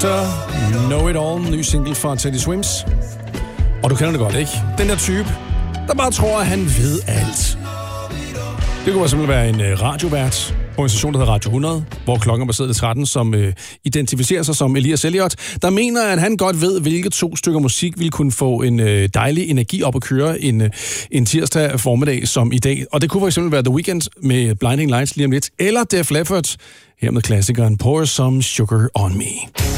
Factor, Know It All, ny single fra Teddy Swims. Og du kender det godt, ikke? Den der type, der bare tror, at han ved alt. Det kunne simpelthen være en radiovært på en station, der hedder Radio 100, hvor klokken er baseret til 13, som identificerer sig som Elias Elliot, der mener, at han godt ved, hvilke 2 stykker musik vil kunne få en dejlig energi op at køre en tirsdag formiddag som i dag. Og det kunne for eksempel være The Weeknd med Blinding Lights lige om lidt, eller Def Leppard her med klassikeren Pour Some Sugar On Me.